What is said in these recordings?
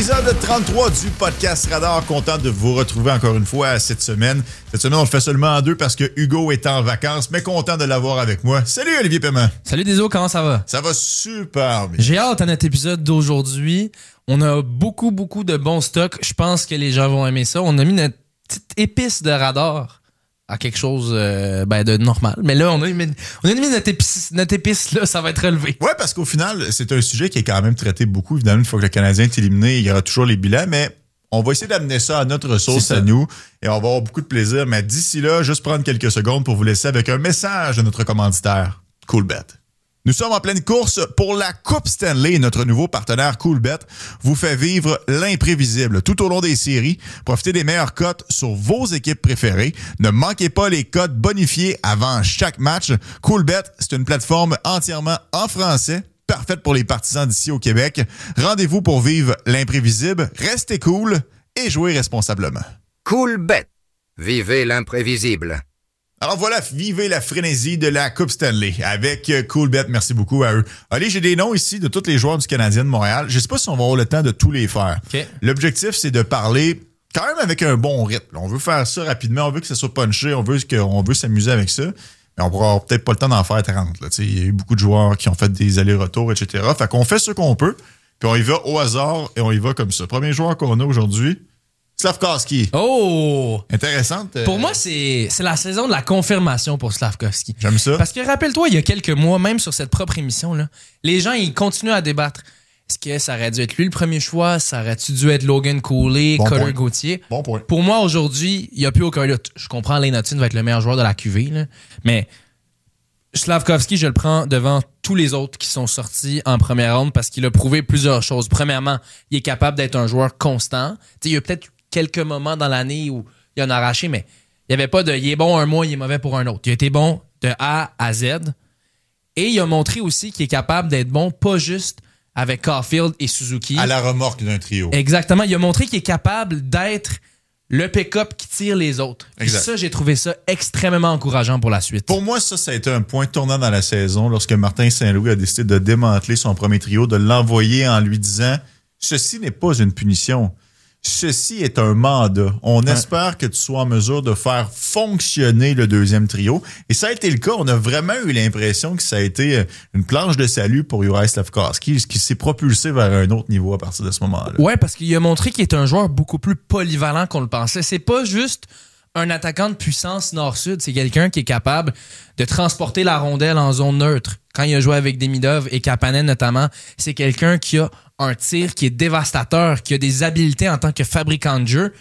Épisode 33 du podcast Radar. Content de vous retrouver encore une fois cette semaine. Cette semaine, on le fait seulement en deux parce que Hugo est en vacances, mais content de l'avoir avec moi. Salut Olivier Paiement. Salut Déso, comment ça va? Ça va super bien. J'ai hâte à notre épisode d'aujourd'hui. On a beaucoup de bons stocks. Je pense que les gens vont aimer ça. On a mis notre petite épice de radar à quelque chose de normal. Mais là, on a mis notre épice là, ça va être relevé. Ouais, parce qu'au final, c'est un sujet qui est quand même traité beaucoup. Évidemment, une fois que le Canadien est éliminé, il y aura toujours les bilans, mais on va essayer d'amener ça à notre sauce à nous et on va avoir beaucoup de plaisir. Mais d'ici là, juste prendre quelques secondes pour vous laisser avec un message de notre commanditaire, Coolbet. Nous sommes en pleine course pour la Coupe Stanley. Notre nouveau partenaire Coolbet vous fait vivre l'imprévisible tout au long des séries. Profitez des meilleures cotes sur vos équipes préférées. Ne manquez pas les cotes bonifiées avant chaque match. Coolbet, c'est une plateforme entièrement en français, parfaite pour les partisans d'ici au Québec. Rendez-vous pour vivre l'imprévisible. Restez cool et jouez responsablement. Coolbet. Vivez l'imprévisible. Alors voilà, vivez la frénésie de la Coupe Stanley avec Coolbet. Merci beaucoup à eux. Allez, j'ai des noms ici de tous les joueurs du Canadien de Montréal. Je ne sais pas si on va avoir le temps de tous les faire. Okay. L'objectif, c'est de parler quand même avec un bon rythme. On veut faire ça rapidement, on veut que ça soit punché, on veut s'amuser avec ça. Mais on pourra peut-être pas le temps d'en faire 30. Il y a eu beaucoup de joueurs qui ont fait des allers-retours, etc. Fait qu'on fait ce qu'on peut, puis on y va au hasard et on y va comme ça. Premier joueur qu'on a aujourd'hui, Slafkovský. Oh! Intéressante. Pour moi, c'est la saison de la confirmation pour Slafkovský. J'aime ça. Parce que rappelle-toi, il y a quelques mois, même sur cette propre émission, là, les gens ils continuent à débattre. Est-ce que ça aurait dû être lui le premier choix? Ça aurait-tu dû être Logan Cooley, Bon Cutter point. Gauthier? Bon point. Pour moi, aujourd'hui, il n'y a plus aucun doute. Je comprends Lane Hutton va être le meilleur joueur de la QV, là, mais Slafkovský, je le prends devant tous les autres qui sont sortis en première ronde parce qu'il a prouvé plusieurs choses. Premièrement, il est capable d'être un joueur constant. T'sais, il y a peut-être quelques moments dans l'année où il en a arraché, mais il n'y avait pas de « il est bon un mois, il est mauvais pour un autre ». Il a été bon de A à Z. Et il a montré aussi qu'il est capable d'être bon, pas juste avec Caulfield et Suzuki. À la remorque d'un trio. Exactement. Il a montré qu'il est capable d'être le pick-up qui tire les autres. Exact. Et ça, j'ai trouvé ça extrêmement encourageant pour la suite. Pour moi, ça a été un point tournant dans la saison lorsque Martin Saint-Louis a décidé de démanteler son premier trio, de l'envoyer en lui disant « Ceci n'est pas une punition. Ceci est un mandat. On espère que tu sois en mesure de faire fonctionner le deuxième trio. » Et ça a été le cas. On a vraiment eu l'impression que ça a été une planche de salut pour Juraj Slafkovský, qui s'est propulsé vers un autre niveau à partir de ce moment-là. Ouais, parce qu'il a montré qu'il est un joueur beaucoup plus polyvalent qu'on le pensait. C'est pas juste un attaquant de puissance nord-sud. C'est quelqu'un qui est capable de transporter la rondelle en zone neutre. Quand il a joué avec Demidov et Kapanen notamment, c'est quelqu'un qui a un tir qui est dévastateur, qui a des habiletés en tant que fabricant de jeu,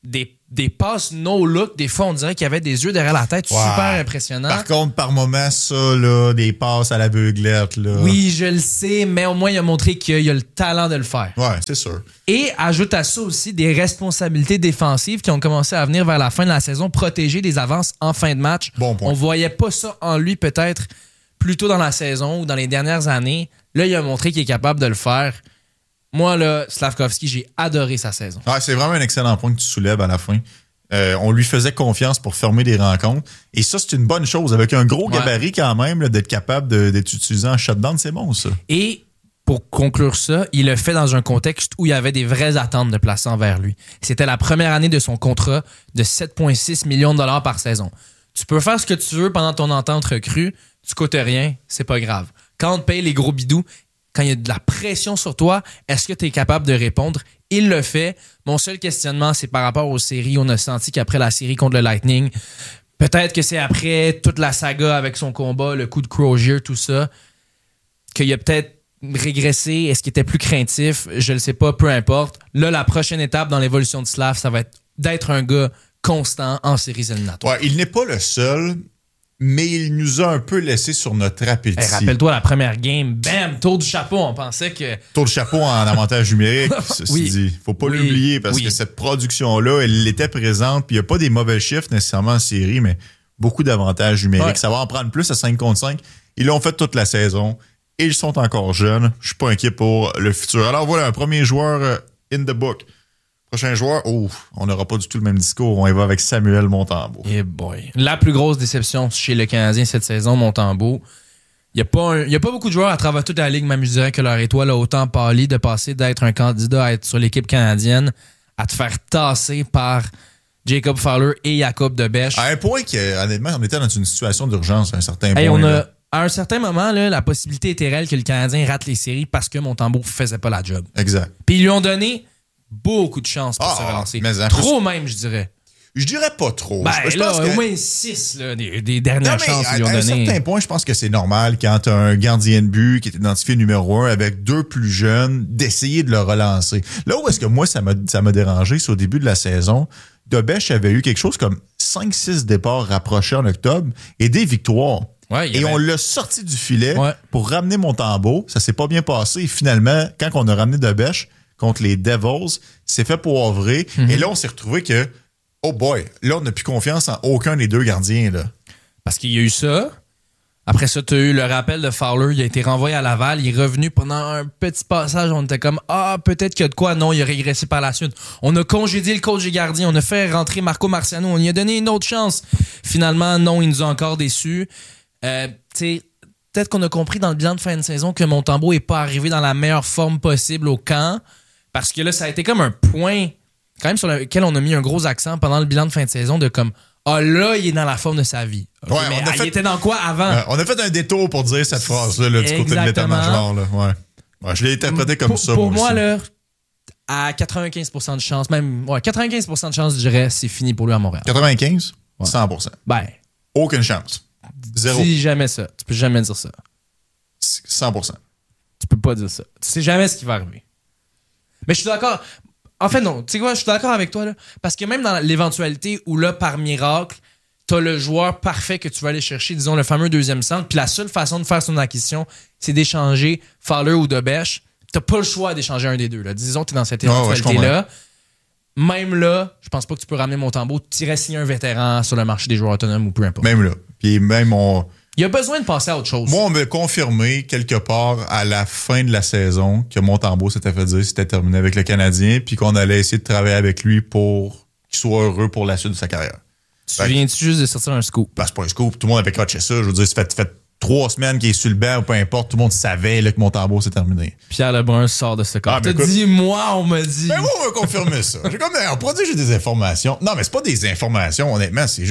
des passes no-look. Des fois, on dirait qu'il y avait des yeux derrière la tête, super impressionnant. Par contre, par moments, ça, là, des passes à l'aveuglette, là. Oui, je le sais, mais au moins, il a montré qu'il a le talent de le faire. Ouais, c'est sûr. Et ajoute à ça aussi des responsabilités défensives qui ont commencé à venir vers la fin de la saison, protéger des avances en fin de match. Bon point. On voyait pas ça en lui peut-être plus tôt dans la saison ou dans les dernières années. Là, il a montré qu'il est capable de le faire. Moi, là, Slafkovský, j'ai adoré sa saison. Ouais, c'est vraiment un excellent point que tu soulèves à la fin. On lui faisait confiance pour fermer des rencontres. Et ça, c'est une bonne chose. Avec un gros gabarit quand même, là, d'être capable d'être utilisé en shutdown, c'est bon, ça. Et pour conclure ça, il le fait dans un contexte où il y avait des vraies attentes de placer envers lui. C'était la première année de son contrat de 7,6 millions de dollars par saison. Tu peux faire ce que tu veux pendant ton entente recrue, tu coûtes rien, c'est pas grave. Quand on te paye les gros bidous, quand il y a de la pression sur toi, est-ce que tu es capable de répondre? Il le fait. Mon seul questionnement, c'est par rapport aux séries. On a senti qu'après la série contre le Lightning, peut-être que c'est après toute la saga avec son combat, le coup de Crozier, tout ça, qu'il a peut-être régressé. Est-ce qu'il était plus craintif? Je le sais pas, peu importe. Là, la prochaine étape dans l'évolution de Slav, ça va être d'être un gars constant en séries éliminatoires. Ouais, il n'est pas le seul, mais il nous a un peu laissé sur notre appétit. Hey, rappelle-toi la première game, bam, tour du chapeau, on pensait que... Tour de chapeau en avantage numérique, ceci dit. Faut pas l'oublier parce que cette production-là, elle était présente, puis il n'y a pas des mauvais chiffres nécessairement en série, mais beaucoup d'avantages numériques. Ouais. Ça va en prendre plus à 5 contre 5. Ils l'ont fait toute la saison et ils sont encore jeunes. Je suis pas inquiet pour le futur. Alors voilà, un premier joueur in the book. Prochain joueur, on n'aura pas du tout le même discours. On y va avec Samuel Montembeault. Eh boy. La plus grosse déception chez le Canadien cette saison, Montembeault. Il n'y a pas beaucoup de joueurs à travers toute la ligue, m'amuserait que leur étoile a autant pâli de passer d'être un candidat à être sur l'équipe canadienne à te faire tasser par Jacob Fowler et Jacob Debèche. À un point qu'honnêtement, on était dans une situation d'urgence à un certain Hey, point. À un certain moment, là, la possibilité était réelle que le Canadien rate les séries parce que Montembeault faisait pas la job. Exact. Puis ils lui ont donné beaucoup de chance pour se relancer. Trop même, je dirais. Je dirais pas trop. Ben, je là, pense que... au moins 6 des dernières chances qu'ils lui ont donné. À un certain point, je pense que c'est normal quand tu as un gardien de but qui est identifié numéro 1 avec 2 plus jeunes, d'essayer de le relancer. Là où est-ce que moi, ça m'a dérangé, c'est au début de la saison. Debèche avait eu quelque chose comme 5-6 départs rapprochés en octobre et des victoires. Ouais, et on l'a sorti du filet pour ramener Montembeault. Ça s'est pas bien passé. Et finalement, quand on a ramené Debèche contre les Devils, c'est fait poivrer. Et là, on s'est retrouvé que oh boy, là, on n'a plus confiance en aucun des deux gardiens. Là. Parce qu'il y a eu ça. Après ça, tu as eu le rappel de Fowler. Il a été renvoyé à Laval. Il est revenu pendant un petit passage. On était comme, peut-être qu'il y a de quoi. Non, il a régressé par la suite. On a congédié le coach des gardiens. On a fait rentrer Marco Marciano. On lui a donné une autre chance. Finalement, non, il nous a encore déçus. Peut-être qu'on a compris dans le bilan de fin de saison que Montembeault n'est pas arrivé dans la meilleure forme possible au camp. Parce que là, ça a été comme un point quand même sur lequel on a mis un gros accent pendant le bilan de fin de saison de comme là, il est dans la forme de sa vie. Okay, mais il était dans quoi avant? On a fait un détour pour dire cette phrase-là là, du côté de l'état-major. Là. Ouais, je l'ai interprété comme ça. Pour moi, aussi. Là, à 95% de chance, même 95% de chance, je dirais, c'est fini pour lui à Montréal. 95? 100%. Ben. Aucune chance. Zéro. Dis jamais ça. Tu peux jamais dire ça. 100%. Tu peux pas dire ça. Tu sais jamais ce qui va arriver. Mais je suis d'accord. En fait, non. Tu sais quoi, je suis d'accord avec toi, là. Parce que même dans l'éventualité où, là, par miracle, t'as le joueur parfait que tu vas aller chercher, disons, le fameux deuxième centre, puis la seule façon de faire son acquisition, c'est d'échanger Fowler ou Debèche. T'as pas le choix d'échanger un des deux, là. Disons que t'es dans cette éventualité-là. Même là, je pense pas que tu peux ramener Montembeault. Tu irais signer un vétéran sur le marché des joueurs autonomes ou peu importe. Même là. Puis même il y a besoin de passer à autre chose. Moi, on m'a confirmé quelque part à la fin de la saison que Montembeault s'était fait dire que c'était terminé avec le Canadien puis qu'on allait essayer de travailler avec lui pour qu'il soit heureux pour la suite de sa carrière. Tu viens-tu juste de sortir un scoop? Ben, c'est pas un scoop. Tout le monde avait catché ça. Je veux dire, ça fait 3 semaines qu'il est sur le banc ou peu importe. Tout le monde savait là, que Montembeault s'est terminé. Pierre Lebrun sort de ce corps. T'as dit, on m'a dit. Mais moi, on m'a confirmé ça. J'ai comme, on pourrait dire que j'ai des informations. Non, mais c'est pas des informations, honnêtement. C'est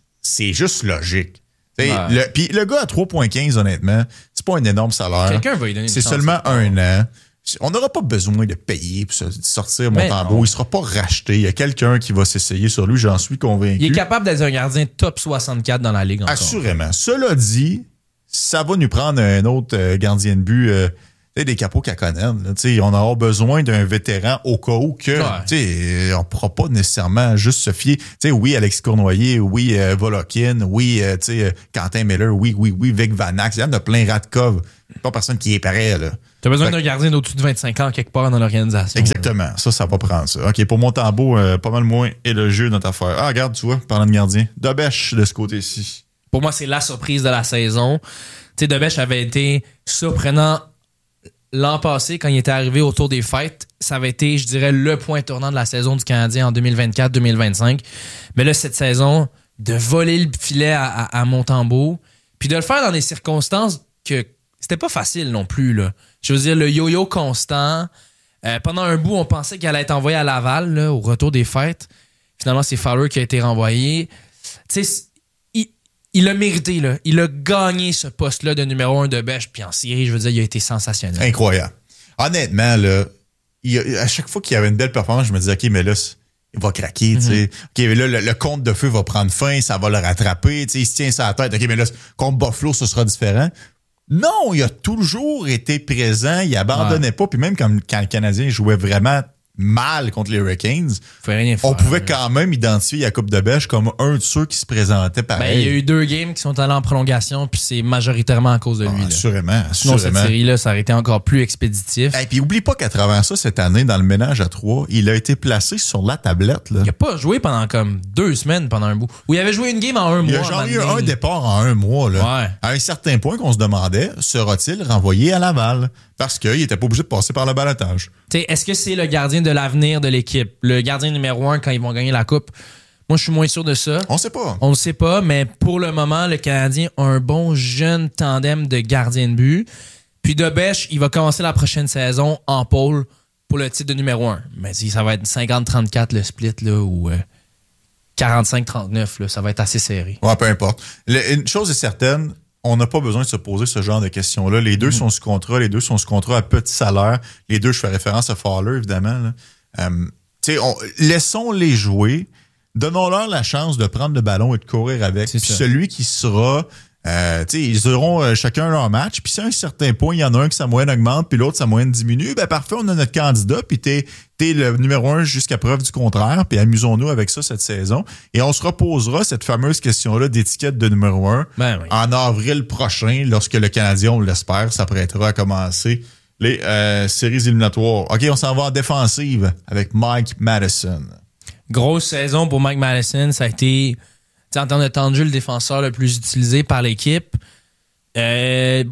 juste logique. Puis le gars à 3,15, honnêtement, c'est pas un énorme salaire. Quelqu'un va lui donner une C'est chance, seulement un an. On n'aura pas besoin de payer pour sortir Montembeault. Il sera pas racheté. Il y a quelqu'un qui va s'essayer sur lui, j'en suis convaincu. Il est capable d'être un gardien top 64 dans la Ligue encore. Assurément. Cela dit, ça va nous prendre un autre gardien de but, des capots Kakonen. On aura besoin d'un vétéran au cas où que on ne pourra pas nécessairement juste se fier. Oui, Alexis Cournoyer, oui, Volokin, oui, Quentin Miller, oui, Vic Vanax. Il y en a plein Radkov. Pas personne qui est pareil. Tu as besoin d'un gardien d'au-dessus de 25 ans quelque part dans l'organisation. Exactement. Là. Ça va prendre ça. OK, pour Montembeault, pas mal moins élogieux notre affaire. Ah, regarde, tu vois, parlant de gardien, Debèche de ce côté-ci. Pour moi, c'est la surprise de la saison. Tu sais, Debèche avait été surprenant l'an passé, quand il était arrivé autour des fêtes. Ça avait été, je dirais, le point tournant de la saison du Canadien en 2024-2025. Mais là, cette saison, de voler le filet à Montembeault, puis de le faire dans des circonstances que c'était pas facile non plus, là. Je veux dire, le yo-yo constant. Pendant un bout, on pensait qu'il allait être envoyé à Laval, là, au retour des fêtes. Finalement, c'est Fowler qui a été renvoyé. Tu sais, il a mérité, là. Il a gagné ce poste-là de numéro 1 de Bêche. Puis en série, je veux dire, il a été sensationnel. Incroyable. Honnêtement, là, à chaque fois qu'il y avait une belle performance, je me disais, OK, mais là, il va craquer, tu sais. OK, mais là, le compte de feu va prendre fin, ça va le rattraper, tu sais, il se tient sa tête. OK, mais là, contre Buffalo, ce sera différent. Non, il a toujours été présent, il abandonnait pas. Puis même quand le Canadien jouait vraiment mal contre les Hurricanes, on pouvait quand même identifier Jacob Debèche comme un de ceux qui se présentait pareil. Ben, il y a eu 2 games qui sont allés en prolongation, puis c'est majoritairement à cause de lui. Assurément. Sinon, cette série-là, ça aurait été encore plus expéditif. Et puis, oublie pas qu'à travers ça, cette année, dans le ménage à 3, il a été placé sur la tablette. Là. Il a pas joué pendant comme 2 semaines pendant un bout. Ou il avait joué une game en 1 mois. Il a genre eu un départ en 1 mois. Là. Ouais. À un certain point qu'on se demandait, sera-t-il renvoyé à Laval? Parce qu'il n'était pas obligé de passer par le balotage. Est-ce que c'est le gardien de l'avenir de l'équipe? Le gardien numéro 1 quand ils vont gagner la Coupe? Moi, je suis moins sûr de ça. On sait pas. On ne sait pas, mais pour le moment, le Canadien a un bon jeune tandem de gardiens de but. Puis Debèche, il va commencer la prochaine saison en pôle pour le titre de numéro 1. Mais si ça va être 50-34 le split là, ou 45-39, là, ça va être assez serré. Ouais, peu importe. Une chose est certaine, on n'a pas besoin de se poser ce genre de questions-là. Les deux sont sous contrat, à petit salaire. Les deux, je fais référence à Fowler, évidemment. Laissons-les jouer. Donnons-leur la chance de prendre le ballon et de courir avec. Puis celui qui sera... ils auront chacun leur match. Puis si à un certain point, il y en a un que sa moyenne augmente, puis l'autre, sa moyenne diminue, ben parfait, on a notre candidat, puis t'es le numéro 1 jusqu'à preuve du contraire, puis amusons-nous avec ça cette saison. Et on se reposera cette fameuse question-là d'étiquette de numéro 1 en avril prochain, lorsque le Canadien, on l'espère, s'apprêtera à commencer les séries éliminatoires. OK, on s'en va en défensive avec Mike Matheson. Grosse saison pour Mike Matheson, ça a été... en termes de temps de jeu, le défenseur le plus utilisé par l'équipe. Est-ce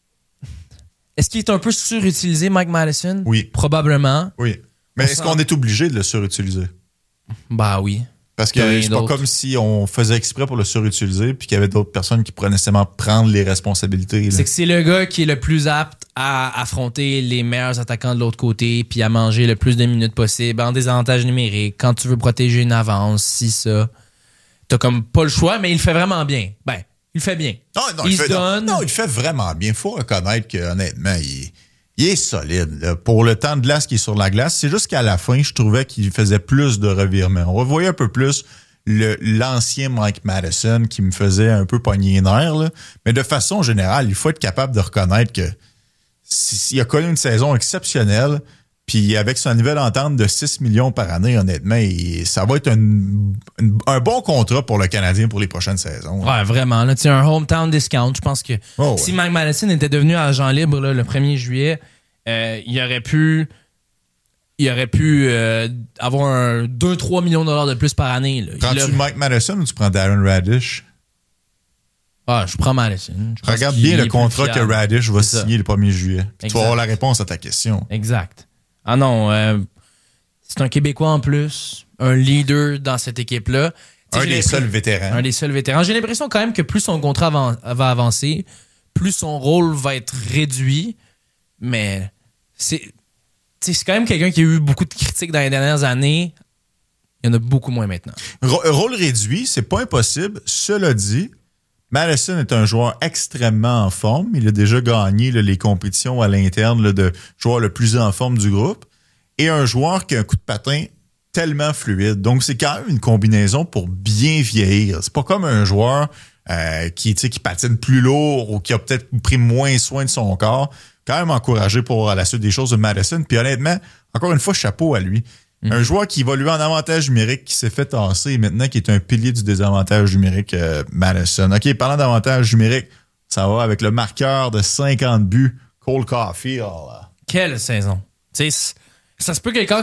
qu'il est un peu surutilisé, Mike Matheson? Oui. Probablement. Oui. Mais est-ce qu'on est obligé de le surutiliser? Bah oui. Parce que c'est pas comme si on faisait exprès pour le surutiliser puis qu'il y avait d'autres personnes qui pourraient nécessairement prendre les responsabilités. Là. C'est que c'est le gars qui est le plus apte à affronter les meilleurs attaquants de l'autre côté puis à manger le plus de minutes possible en désavantage numérique, quand tu veux protéger une avance, si ça... T'as comme pas le choix, mais il le fait vraiment bien. Ben, il le fait bien. Non, il le fait vraiment bien. Il faut reconnaître qu'honnêtement, il est solide. Là. Pour le temps de glace qui est sur la glace, c'est juste qu'à la fin, je trouvais qu'il faisait plus de revirements. On revoyait un peu plus l'ancien Mike Matheson qui me faisait un peu pogner les nerfs. Là. Mais de façon générale, il faut être capable de reconnaître que s'il a connu une saison exceptionnelle, puis avec son nouvelle entente de 6 millions par année, honnêtement, ça va être un bon contrat pour le Canadien pour les prochaines saisons. Ouais, vraiment. Là, un hometown discount. Je pense que si Mike Matheson était devenu agent libre là, le 1er juillet, il aurait pu avoir 2-3 millions de dollars de plus par année. Là. Prends-tu Mike Matheson ou tu prends Darren Radish? Ah, je prends Matheson. Regarde bien le contrat que Radish va signer le 1er juillet. Tu vas avoir la réponse à ta question. Exact. Ah non, c'est un Québécois en plus, un leader dans cette équipe-là. Un des seuls vétérans. J'ai l'impression quand même que plus son contrat va avancer, plus son rôle va être réduit. Mais c'est quand même quelqu'un qui a eu beaucoup de critiques dans les dernières années. Il y en a beaucoup moins maintenant. Rôle réduit, c'est pas impossible. Cela dit, Matheson est un joueur extrêmement en forme. Il a déjà gagné les compétitions à l'interne de joueur le plus en forme du groupe. Et un joueur qui a un coup de patin tellement fluide. Donc, c'est quand même une combinaison pour bien vieillir. C'est pas comme un joueur qui patine plus lourd ou qui a peut-être pris moins soin de son corps. Quand même encouragé pour la suite des choses de Matheson. Puis honnêtement, encore une fois, chapeau à lui. Un joueur qui évoluait en avantage numérique, qui s'est fait tasser et maintenant qui est un pilier du désavantage numérique, Matheson. OK, parlant d'avantage numérique, ça va avec le marqueur de 50 buts, Cole Caulfield. Quelle saison! Ça se peut que